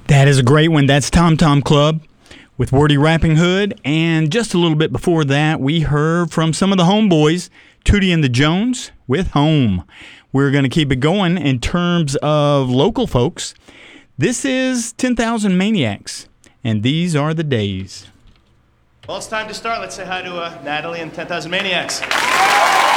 That is a great one. That's Tom Tom Club with Wordy Rapping Hood. And just a little bit before that, we heard from some of the homeboys, Tootie and the Jones with Home. We're going to keep it going in terms of local folks. This is 10,000 Maniacs, and these are the days. Well, it's time to start. Let's say hi to Natalie and 10,000 Maniacs.